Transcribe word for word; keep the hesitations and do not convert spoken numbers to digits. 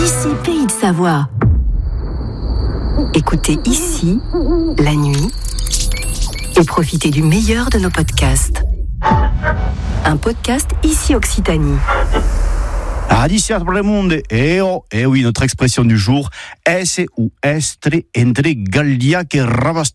Ici, Pays de Savoie. Écoutez Ici, la nuit, et profitez du meilleur de nos podcasts. Un podcast Ici Occitanie. Adiciat pour le monde, et oh, et oui, notre expression du jour, esse ou estre entre Gallia que rabast